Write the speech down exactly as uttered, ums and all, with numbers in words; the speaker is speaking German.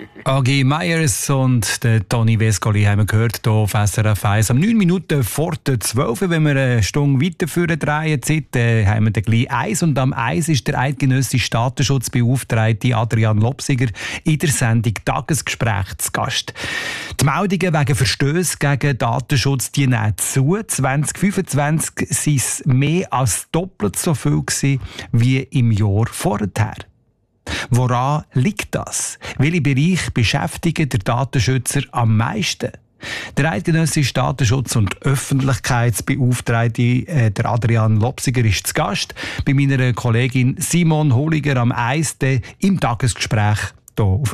A G Meyers und der Toni Vescoli haben wir gehört hier auf S R F eins. Am neun Minuten vor der zwölf, wenn wir eine Stunde weiter führen drehen, Zeit, äh, haben wir dann gleich eins. Und am eins ist der eidgenössische Datenschutzbeauftragte Adrian Lopsiger in der Sendung Tagesgespräch zu Gast. Die Meldungen wegen Verstöße gegen Datenschutz die nehmen zu. zwanzig fünfundzwanzig waren es mehr als doppelt so viel gewesen wie im Jahr vorher. Woran liegt das? Welche Bereiche beschäftigen der Datenschützer am meisten? Der eidgenössische Datenschutz- und Öffentlichkeitsbeauftragte, äh, der Adrian Lopsiger, ist zu Gast bei meiner Kollegin Simon Holiger am eins im Tagesgespräch hier auf